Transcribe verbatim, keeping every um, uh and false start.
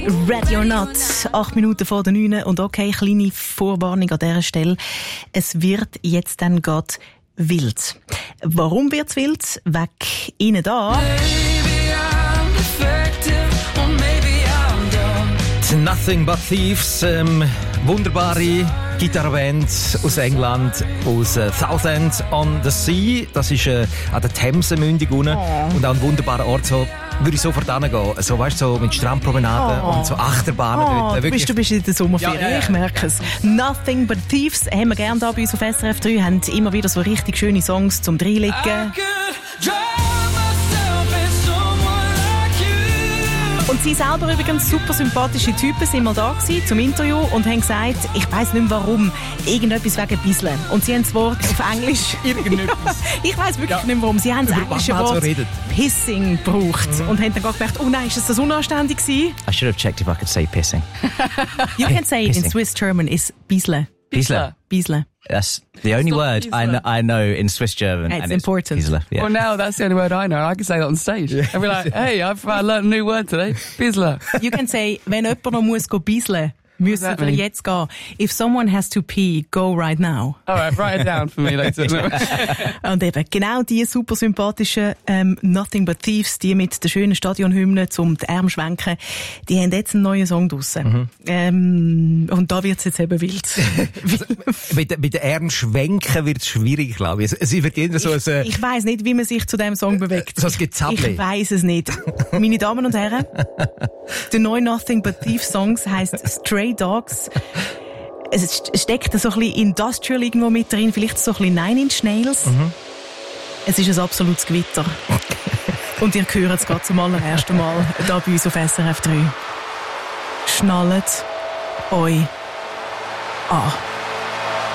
Ready or not, acht Minuten vor der neun und okay, kleine Vorwarnung an dieser Stelle. Es wird jetzt dann gerade wild. Warum wird's wild? Weg Ihnen da. Nothing But Thieves, ähm, wunderbare Gitarreband aus England, aus äh, Southend on the Sea. Das ist äh, an der Themse-Mündung unten. Oh. Und auch ein wunderbarer Ort, so würde ich sofort hingehen. So, weißt du, so mit Strandpromenaden oh. und so Achterbahnen. Oh, dort. Du, bist, du bist in der Sommerferien, ja, ja, ja. Ich merke es. Nothing But Thieves haben wir gerne da bei uns auf S R F drei, haben immer wieder so richtig schöne Songs zum Dreilegen. Und sie selber übrigens super sympathische Typen sind mal da gewesen zum Interview und haben gesagt, ich weiss nicht mehr warum, irgendetwas wegen Bisseln. Und sie haben das Wort auf Englisch. Irgendetwas. Ich weiss wirklich ja. nicht mehr warum. Sie haben das englische Wort so Pissing gebraucht mhm. und haben dann gedacht, oh nein, ist das, das unanständig gewesen? I should have checked if I could say pissing. You can say it in Swiss German is Bisle. Bisle. Bisle. That's the only word I know, I know in Swiss German. It's and important. It's Bisle, yeah. Well, now that's the only word I know. I can say that on stage. Yeah. And be like, hey, I've uh, learned a new word today. Bisle. You can say, wenn jemand noch muss go bisle, müssen wir jetzt gehen. If someone has to pee, go right now. All right, write it down for me later. Und eben, genau die super sympathischen ähm, Nothing But Thieves, die mit der schönen Stadionhymne zum die Arme schwenken, die haben jetzt einen neuen Song draussen. Mhm. Ähm, und da wird's jetzt eben wild. mit, mit den Armen schwenken wird's schwierig, glaube ich. Es wird jeder so ich, ein, ich weiss nicht, wie man sich zu diesem Song bewegt. So ein Gezapple. Ich weiss es nicht. Meine Damen und Herren, der neue Nothing But Thieves Song heisst Stray Dogs. Es steckt so ein bisschen Industrial irgendwo mit drin, vielleicht so ein bisschen Nine Inch Nails. Mhm. Es ist ein absolutes Gewitter. Und ihr hört es gerade zum allerersten Mal da bei uns auf S R F drei. Schnallt euch an.